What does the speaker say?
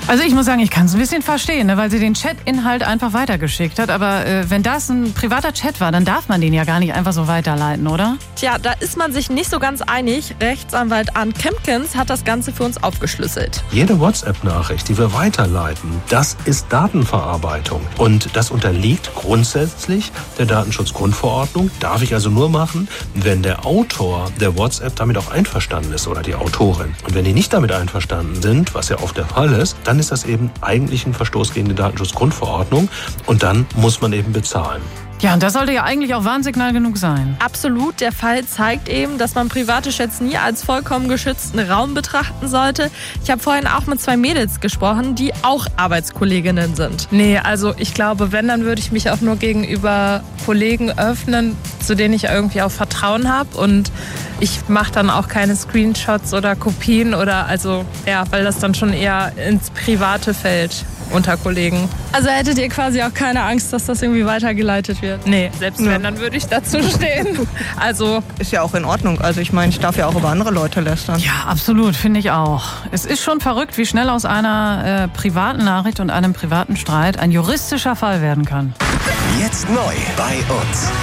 Also ich muss sagen, ich kann es ein bisschen verstehen, ne, weil sie den Chat-Inhalt einfach weitergeschickt hat. Aber wenn das ein privater Chat war, dann darf man den ja gar nicht einfach so weiterleiten, oder? Tja, da ist man sich nicht so ganz einig. Rechtsanwalt Arndt Kempkens hat das Ganze für uns aufgeschlüsselt. Jede WhatsApp-Nachricht, die wir weiterleiten, das ist Datenverarbeitung. Und das unterliegt grundsätzlich der Datenschutzgrundverordnung. Darf ich also nur machen, wenn der Autor der WhatsApp damit auch einverstanden ist oder die Autorin. Und wenn die nicht damit einverstanden sind, was ja oft der Fall ist, dann ist das eben eigentlich ein Verstoß gegen die Datenschutzgrundverordnung und dann muss man eben bezahlen. Ja, und das sollte ja eigentlich auch Warnsignal genug sein. Absolut, der Fall zeigt eben, dass man private Chats nie als vollkommen geschützten Raum betrachten sollte. Ich habe vorhin auch mit 2 Mädels gesprochen, die auch Arbeitskolleginnen sind. Nee, also ich glaube, wenn, dann würde ich mich auch nur gegenüber Kollegen öffnen, zu denen ich irgendwie auch Vertrauen habe. Und ich mache dann auch keine Screenshots oder Kopien oder weil das dann schon eher ins Private fällt unter Kollegen. Also hättet ihr quasi auch keine Angst, dass das irgendwie weitergeleitet wird? Nee, selbst wenn, dann würde ich dazu stehen. Also ist ja auch in Ordnung. Also ich meine, ich darf ja auch über andere Leute lästern. Ja, absolut, finde ich auch. Es ist schon verrückt, wie schnell aus einer privaten Nachricht und einem privaten Streit ein juristischer Fall werden kann. Jetzt neu bei uns.